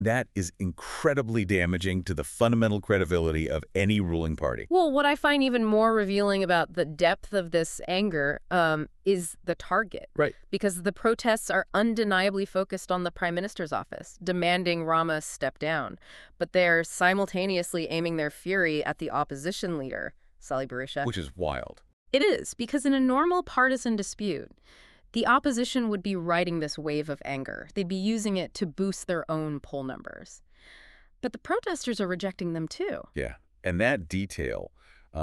That is incredibly damaging to the fundamental credibility of any ruling party. Well, what I find even more revealing about the depth of this anger is the target. Right. Because the protests are undeniably focused on the prime minister's office, demanding Rama step down. But they're simultaneously aiming their fury at the opposition leader, Salih Berisha. Which is wild. It is, because in a normal partisan dispute, the opposition would be riding this wave of anger. They'd be using it to boost their own poll numbers. But the protesters are rejecting them too. Yeah. And that detail,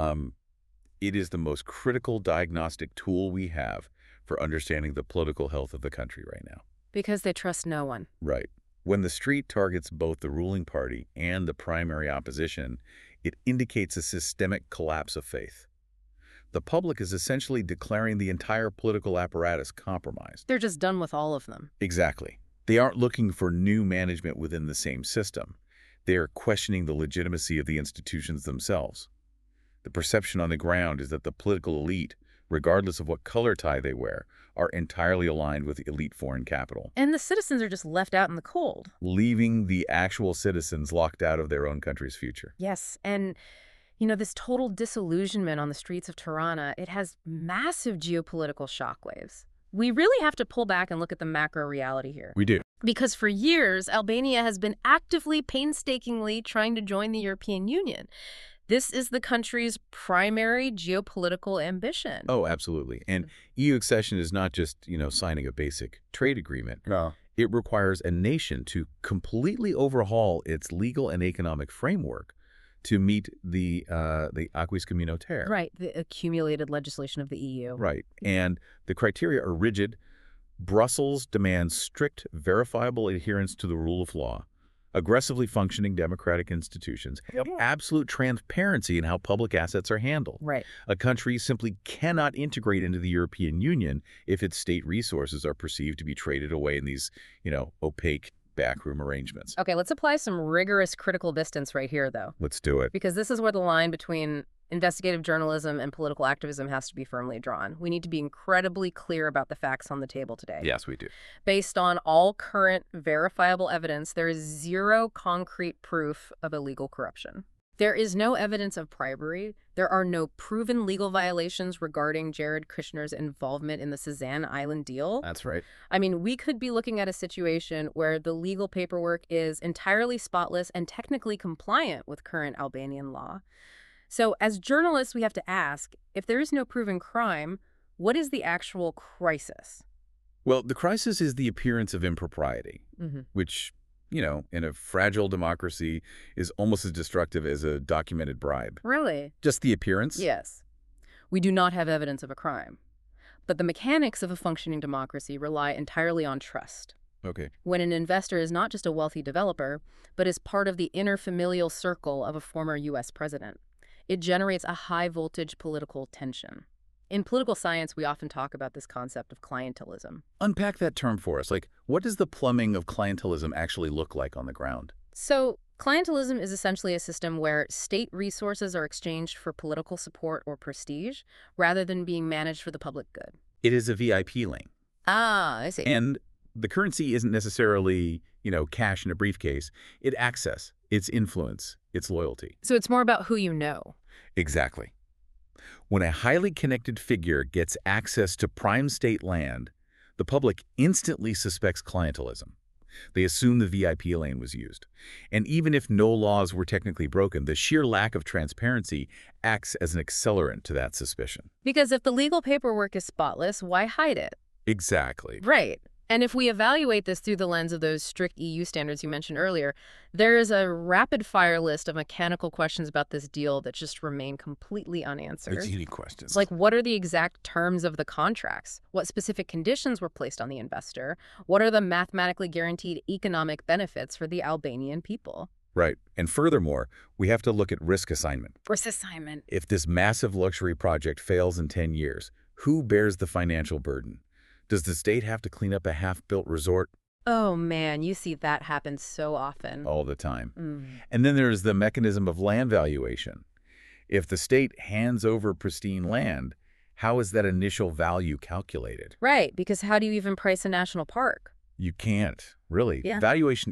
it is the most critical diagnostic tool we have for understanding the political health of the country right now. Because they trust no one. Right. When the street targets both the ruling party and the primary opposition, it indicates a systemic collapse of faith. The public is essentially declaring the entire political apparatus compromised. They're just done with all of them. Exactly. They aren't looking for new management within the same system. They are questioning the legitimacy of the institutions themselves. The perception on the ground is that the political elite, regardless of what color tie they wear, are entirely aligned with elite foreign capital. And the citizens are just left out in the cold. Leaving the actual citizens locked out of their own country's future. Yes, and you know, this total disillusionment on the streets of Tirana, it has massive geopolitical shockwaves. We really have to pull back and look at the macro reality here. We do. Because for years, Albania has been actively, painstakingly trying to join the European Union. This is the country's primary geopolitical ambition. Oh, absolutely. And EU accession is not just, signing a basic trade agreement. No. It requires a nation to completely overhaul its legal and economic framework to meet the acquis communautaire. Right, the accumulated legislation of the EU. Right. And the criteria are rigid. Brussels demands strict, verifiable adherence to the rule of law, aggressively functioning democratic institutions, absolute transparency in how public assets are handled. Right. A country simply cannot integrate into the European Union if its state resources are perceived to be traded away in these, opaque backroom arrangements. Okay, let's apply some rigorous critical distance right here, though. Let's do it. Because this is where the line between investigative journalism and political activism has to be firmly drawn. We need to be incredibly clear about the facts on the table today. Yes, we do. Based on all current verifiable evidence, there is zero concrete proof of illegal corruption. There is no evidence of bribery. There are no proven legal violations regarding Jared Kushner's involvement in the Sazan Island deal. That's right. I mean, we could be looking at a situation where the legal paperwork is entirely spotless and technically compliant with current Albanian law. So as journalists, we have to ask, if there is no proven crime, what is the actual crisis? Well, the crisis is the appearance of impropriety, which, in a fragile democracy is almost as destructive as a documented bribe. Really? Just the appearance? Yes. We do not have evidence of a crime. But the mechanics of a functioning democracy rely entirely on trust. Okay. When an investor is not just a wealthy developer, but is part of the inner familial circle of a former U.S. president, it generates a high-voltage political tension. In political science, we often talk about this concept of clientelism. Unpack that term for us. What does the plumbing of clientelism actually look like on the ground? So, clientelism is essentially a system where state resources are exchanged for political support or prestige, rather than being managed for the public good. It is a VIP lane. Ah, I see. And the currency isn't necessarily, cash in a briefcase. It's access, it's influence, it's loyalty. So it's more about who you know. Exactly. When a highly connected figure gets access to prime state land, the public instantly suspects clientelism. They assume the VIP lane was used. And even if no laws were technically broken, the sheer lack of transparency acts as an accelerant to that suspicion. Because if the legal paperwork is spotless, why hide it? Exactly. Right. And if we evaluate this through the lens of those strict EU standards you mentioned earlier, there is a rapid-fire list of mechanical questions about this deal that just remain completely unanswered. It's unique questions. Like, what are the exact terms of the contracts? What specific conditions were placed on the investor? What are the mathematically guaranteed economic benefits for the Albanian people? Right. And furthermore, we have to look at risk assignment. Risk assignment. If this massive luxury project fails in 10 years, who bears the financial burden? Does the state have to clean up a half-built resort? Oh, man, you see that happen so often. All the time. And then there's the mechanism of land valuation. If the state hands over pristine land, how is that initial value calculated? Right, because how do you even price a national park? You can't, really. Yeah. Valuation is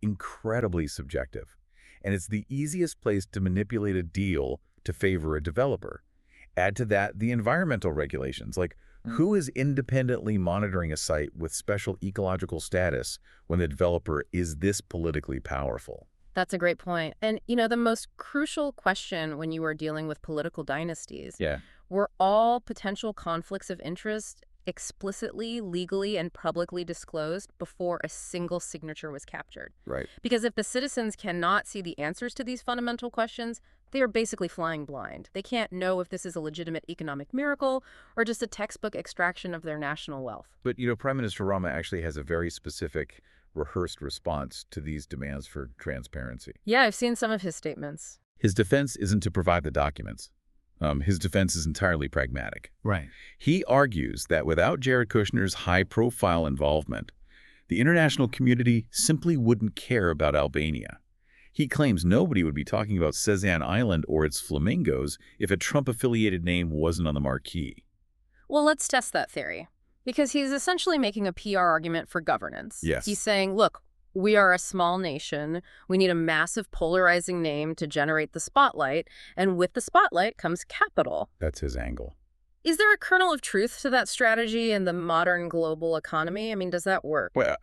incredibly subjective, and it's the easiest place to manipulate a deal to favor a developer. Add to that the environmental regulations, like who is independently monitoring a site with special ecological status when the developer is this politically powerful? That's a great point. And, the most crucial question when you are dealing with political dynasties, Yeah, were all potential conflicts of interest explicitly, legally, and publicly disclosed before a single signature was captured? right. Because if the citizens cannot see the answers to these fundamental questions, they are basically flying blind. They can't know if this is a legitimate economic miracle or just a textbook extraction of their national wealth. But, Prime Minister Rama actually has a very specific, rehearsed response to these demands for transparency. Yeah, I've seen some of his statements. His defense isn't to provide the documents. His defense is entirely pragmatic. Right. He argues that without Jared Kushner's high-profile involvement, the international community simply wouldn't care about Albania. He claims nobody would be talking about Cezanne Island or its flamingos if a Trump-affiliated name wasn't on the marquee. Well, let's test that theory. Because he's essentially making a PR argument for governance. Yes. He's saying, look, we are a small nation. We need a massive polarizing name to generate the spotlight. And with the spotlight comes capital. That's his angle. Is there a kernel of truth to that strategy in the modern global economy? I mean, does that work? Well,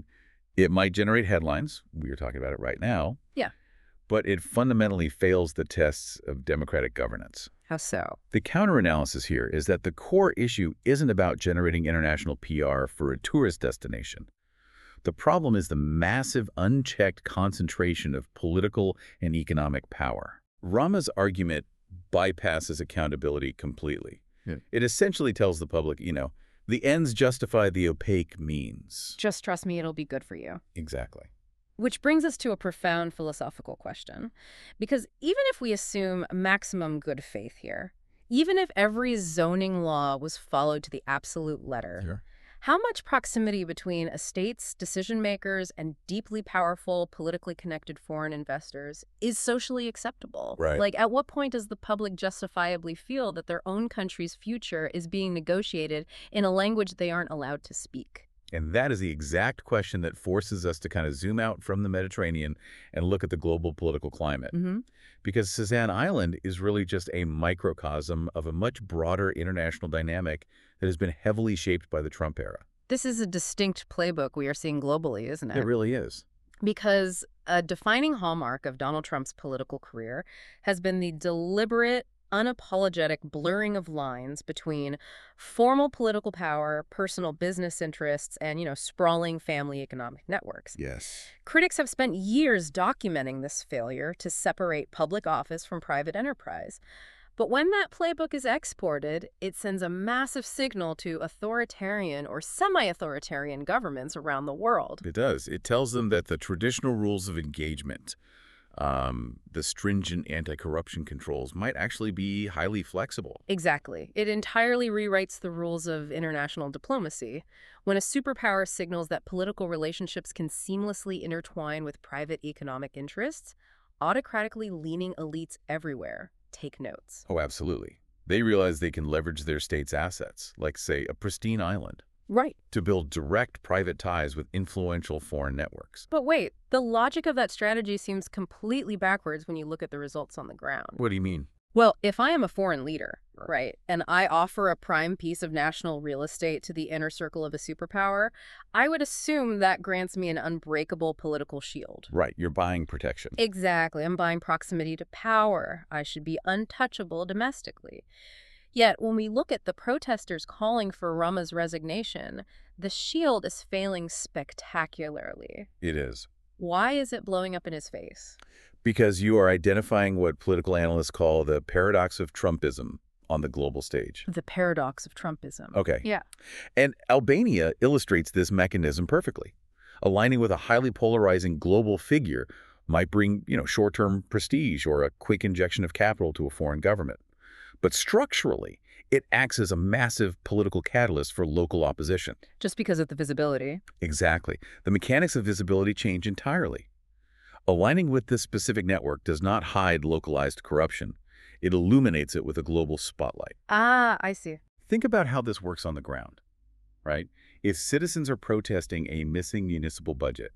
it might generate headlines. We are talking about it right now. Yeah. But it fundamentally fails the tests of democratic governance. How so? The counter-analysis here is that the core issue isn't about generating international PR for a tourist destination. The problem is the massive, unchecked concentration of political and economic power. Rama's argument bypasses accountability completely. Yeah. It essentially tells the public, the ends justify the opaque means. Just trust me, it'll be good for you. Exactly. Which brings us to a profound philosophical question. Because even if we assume maximum good faith here, even if every zoning law was followed to the absolute letter, Sure. how much proximity between a state's decision makers and deeply powerful, politically connected foreign investors is socially acceptable? Right. Like, at what point does the public justifiably feel that their own country's future is being negotiated in a language they aren't allowed to speak? And that is the exact question that forces us to kind of zoom out from the Mediterranean and look at the global political climate. Mm-hmm. Because Cezanne Island is really just a microcosm of a much broader international dynamic that has been heavily shaped by the Trump era. This is a distinct playbook we are seeing globally, isn't it? It really is. Because a defining hallmark of Donald Trump's political career has been the deliberate, unapologetic blurring of lines between formal political power, personal business interests, and, sprawling family economic networks. Yes. Critics have spent years documenting this failure to separate public office from private enterprise. But when that playbook is exported, it sends a massive signal to authoritarian or semi-authoritarian governments around the world. It does. It tells them that the traditional rules of engagement, the stringent anti-corruption controls, might actually be highly flexible. Exactly. It entirely rewrites the rules of international diplomacy. When a superpower signals that political relationships can seamlessly intertwine with private economic interests, autocratically leaning elites everywhere take notes. Oh, absolutely. They realize they can leverage their state's assets, like, say, a pristine island, Right. to build direct private ties with influential foreign networks. But wait, the logic of that strategy seems completely backwards when you look at the results on the ground. What do you mean? Well, if I am a foreign leader, right, and I offer a prime piece of national real estate to the inner circle of a superpower, I would assume that grants me an unbreakable political shield. Right, you're buying protection. Exactly. I'm buying proximity to power. I should be untouchable domestically. Yet, when we look at the protesters calling for Rama's resignation, the shield is failing spectacularly. It is. Why is it blowing up in his face? Because you are identifying what political analysts call the paradox of Trumpism on the global stage. The paradox of Trumpism. Okay. Yeah. And Albania illustrates this mechanism perfectly. Aligning with a highly polarizing global figure might bring, short-term prestige or a quick injection of capital to a foreign government. But structurally, it acts as a massive political catalyst for local opposition. Just because of the visibility. Exactly. The mechanics of visibility change entirely. Aligning with this specific network does not hide localized corruption. It illuminates it with a global spotlight. Ah, I see. Think about how this works on the ground, right? If citizens are protesting a missing municipal budget,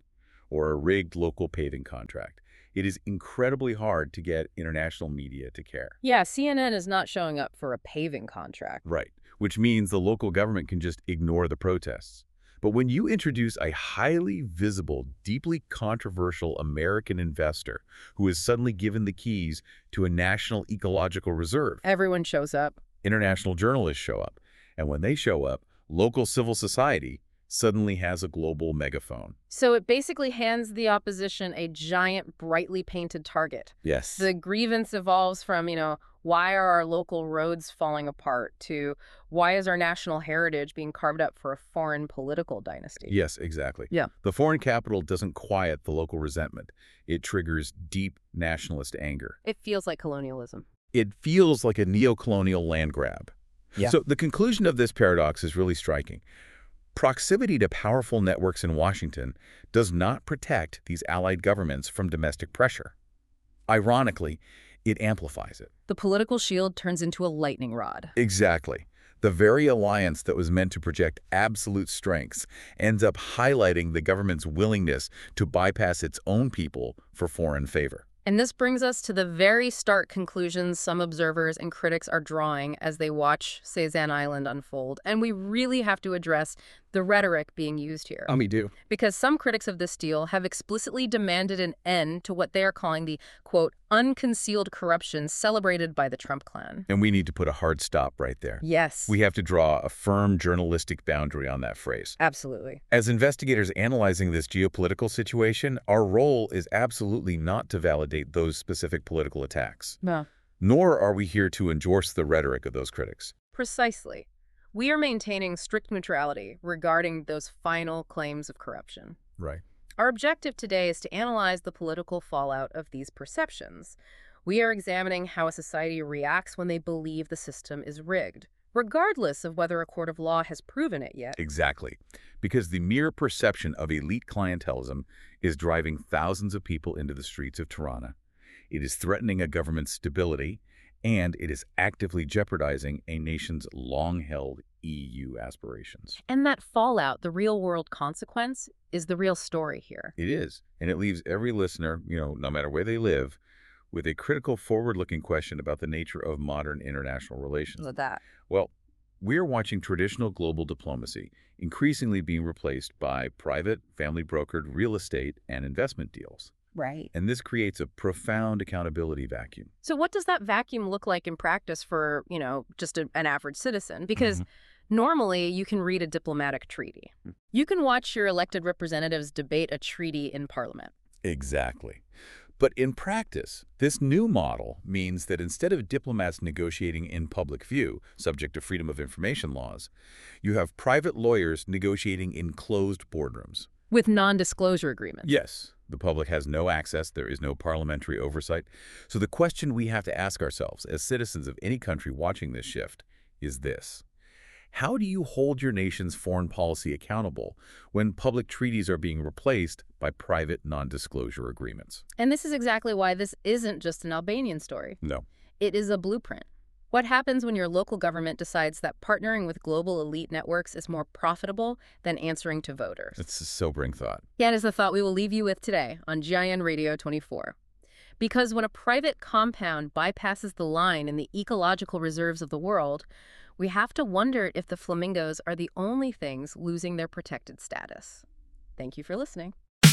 or a rigged local paving contract. It is incredibly hard to get international media to care. Yeah, CNN is not showing up for a paving contract. Right, which means the local government can just ignore the protests. But when you introduce a highly visible, deeply controversial American investor who is suddenly given the keys to a national ecological reserve, Everyone shows up. international journalists show up. And when they show up, local civil society suddenly has a global megaphone. So it basically hands the opposition a giant, brightly painted target. Yes. The grievance evolves from, why are our local roads falling apart to why is our national heritage being carved up for a foreign political dynasty? Yes, exactly. Yeah. The foreign capital doesn't quiet the local resentment. It triggers deep nationalist anger. It feels like colonialism. It feels like a neo-colonial land grab. Yeah. So the conclusion of this paradox is really striking. Proximity to powerful networks in Washington does not protect these allied governments from domestic pressure. Ironically, it amplifies it. The political shield turns into a lightning rod. Exactly. The very alliance that was meant to project absolute strengths ends up highlighting the government's willingness to bypass its own people for foreign favor. And this brings us to the very stark conclusions some observers and critics are drawing as they watch Cézanne Island unfold. And we really have to address the rhetoric being used here. We do. Because some critics of this deal have explicitly demanded an end to what they are calling the, quote, unconcealed corruption celebrated by the Trump clan. And we need to put a hard stop right there. Yes. We have to draw a firm journalistic boundary on that phrase. Absolutely. As investigators analyzing this geopolitical situation, our role is absolutely not to validate those specific political attacks. No. Nor are we here to endorse the rhetoric of those critics. Precisely. We are maintaining strict neutrality regarding those final claims of corruption. Right. Our objective today is to analyze the political fallout of these perceptions. We are examining how a society reacts when they believe the system is rigged, regardless of whether a court of law has proven it yet. Exactly. Because the mere perception of elite clientelism is driving thousands of people into the streets of Tirana. It is threatening a government's stability, and it is actively jeopardizing a nation's long-held EU aspirations. And that fallout, the real-world consequence, is the real story here. It is, and it leaves every listener, no matter where they live, with a critical forward-looking question about the nature of modern international relations. Look at that. Well, we're watching traditional global diplomacy increasingly being replaced by private, family-brokered real estate and investment deals. Right. And this creates a profound accountability vacuum. So what does that vacuum look like in practice for, just an average citizen? Because normally you can read a diplomatic treaty. You can watch your elected representatives debate a treaty in Parliament. Exactly. But in practice, this new model means that instead of diplomats negotiating in public view, subject to freedom of information laws, you have private lawyers negotiating in closed boardrooms. With non-disclosure agreements. Yes. The public has no access. There is no parliamentary oversight. So the question we have to ask ourselves as citizens of any country watching this shift is this. How do you hold your nation's foreign policy accountable when public treaties are being replaced by private non-disclosure agreements? And this is exactly why this isn't just an Albanian story. No. It is a blueprint. What happens when your local government decides that partnering with global elite networks is more profitable than answering to voters? It's a sobering thought. Yeah, it is the thought we will leave you with today on GIN Radio 24. Because when a private compound bypasses the line in the ecological reserves of the world, we have to wonder if the flamingos are the only things losing their protected status. Thank you for listening.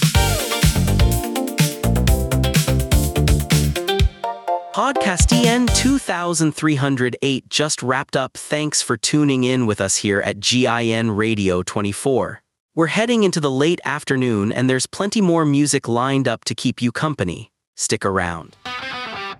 Podcast EN 2308 just wrapped up. Thanks for tuning in with us here at GIN Radio 24. We're heading into the late afternoon and there's plenty more music lined up to keep you company. Stick around.